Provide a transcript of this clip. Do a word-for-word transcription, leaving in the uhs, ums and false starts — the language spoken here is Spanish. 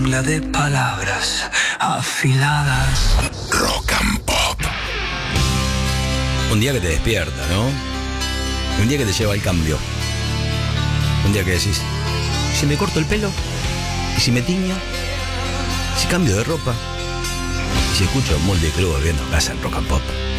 jungla de palabras afiladas. Rock and Pop. Un día que te despierta, ¿no? Un día que te lleva al cambio. Un día que decís, ¿y si me corto el pelo? ¿Y si me tiño? ¿Y si cambio de ropa? ¿Y si escucho Molde Club volviendo a casa en Rock and Pop?